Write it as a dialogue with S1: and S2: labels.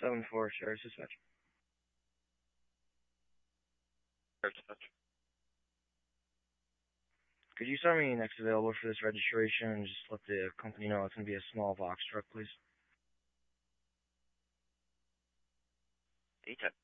S1: 7-4, Sheriff's Dispatch.
S2: Sheriff's Dispatch.
S1: Could you start me next available for this registration and just let the company know it's going to be a small box truck, please?
S2: Anytime.